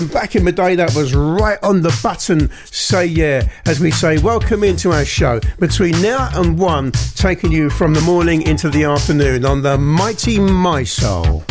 Back in the day, that was right on the button. Say yeah, as we say, welcome into our show between now and 1, taking you from the morning into the afternoon on the mighty My Soul.